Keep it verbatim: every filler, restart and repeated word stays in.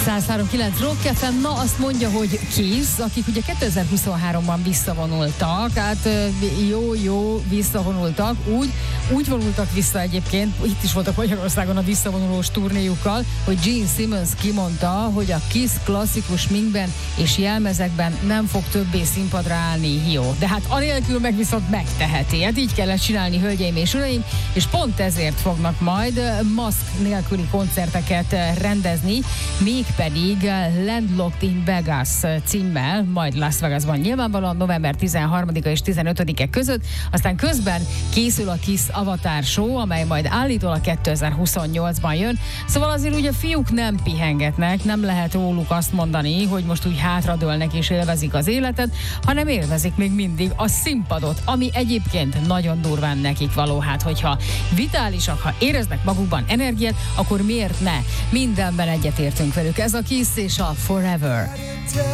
száz három kilenc Rock ef em, na azt mondja, hogy Kiss, akik ugye kétezer-huszonháromban visszavonultak, hát jó-jó visszavonultak, úgy, úgy vonultak vissza egyébként, itt is voltak Magyarországon a visszavonulós turnéjukkal, hogy Gene Simmons kimondta, hogy a Kiss klasszikus sminkben és jelmezekben nem fog többé színpadra állni, jó. De hát anélkül meg viszont megteheti. Hát így kellett csinálni, hölgyeim és uraim, és pont ezért fognak majd maszk nélküli koncerteket rendezni, mégpedig Landlocked in Vegas címmel, majd Las Vegasban nyilvánvalóan november tizenharmadika és tizenötödike között, aztán közben készül a Kiss Avatar Show, amely majd állítólag kétezer-huszonnyolcban jön, szóval azért ugye a fiúk nem pihengetnek, nem lehet róluk azt mondani, hogy most úgy hátradőlnek és élvezik az életet, hanem élvezik még mindig a színpadot, ami egyébként nagyon durván nekik való, hát hogyha vitálisak, ha éreznek magukban energiát, akkor miért ne? Mindenben egyetértünk velük. Ez a Kiss és a Forever.